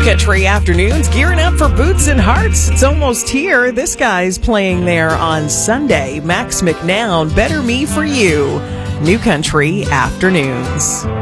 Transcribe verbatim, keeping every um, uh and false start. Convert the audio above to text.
Country Afternoons, gearing up for Boots and Hearts. It's almost here. This guy's playing there on Sunday. Max McNown, Better Me For You. New Country Afternoons.